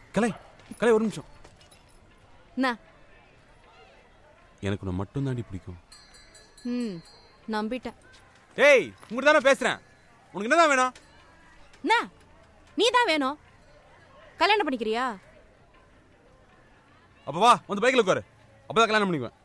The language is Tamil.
கலை கலை ஒரு நிமிஷம். என்ன? எனக்கு உன்னை மட்டும் தாண்டி பிடிக்கும். நம்பிட்டேன். ஏய் உங்கள்கிட்ட தானே பேசுறேன். உனக்கு என்னதான் வேணும்? என்ன? நீ தான் வேணும். கல்யாணம் பண்ணிக்கிறியா? அப்ப வா வந்து பைக்கில் உட்காரு. அப்பதான் கல்யாணம் பண்ணிக்குவேன்.